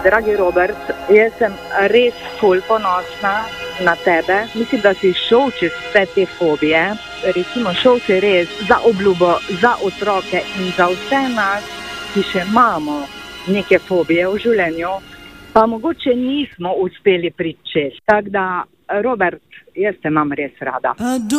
Dragi Robert, jaz sem res ful ponosna na tebe. Mislim, da si šel čez vse te fobije. Recimo, šel si res za obljubo, za otroke in za vse nas, ki še imamo neke fobije v življenju, pa mogoče nismo uspeli priti čez. Tako da, Robert, jaz te imam res rada.